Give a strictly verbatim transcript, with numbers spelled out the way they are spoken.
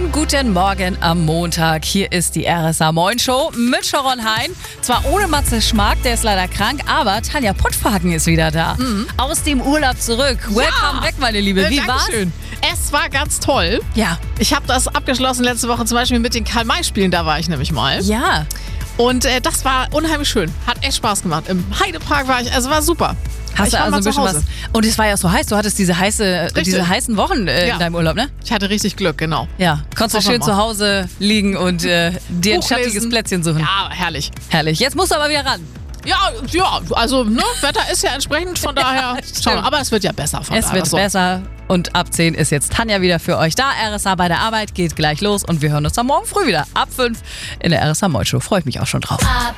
Schönen guten Morgen am Montag. Hier ist die R S A Moin Show mit Sharon Hein. Zwar ohne Matze Schmark, der ist leider krank, aber Tanja Puttwagen ist wieder da. Mhm. Aus dem Urlaub zurück. Welcome back, meine Liebe. Wie äh, war's? Dankeschön. Es war ganz toll. Ja. Ich habe das abgeschlossen letzte Woche zum Beispiel mit den Karl-May-Spielen. Da war ich nämlich mal. Ja. Und äh, das war unheimlich schön. Hat echt Spaß gemacht. Im Heidepark war ich, also war super. Hast ich du war also mal ein bisschen zu Hause. was. Und es war ja so heiß. Du hattest diese, heiße, diese heißen Wochen äh, Ja. in deinem Urlaub, ne? Ich hatte richtig Glück, genau. Ja. Konntest du schön zu Hause liegen und äh, dir ein Buch schattiges lesen. Plätzchen suchen. Ja, herrlich. Herrlich. Jetzt musst du aber wieder ran. Ja, ja, also ne, Wetter ist ja entsprechend, von daher schauen wir. Aber es wird ja besser. Von Es daher, wird so. besser und ab zehn ist jetzt Tanja wieder für euch da. R S A bei der Arbeit geht gleich los und wir hören uns dann morgen früh wieder ab fünf in der R S A Moin Show. Freue ich mich auch schon drauf. Ab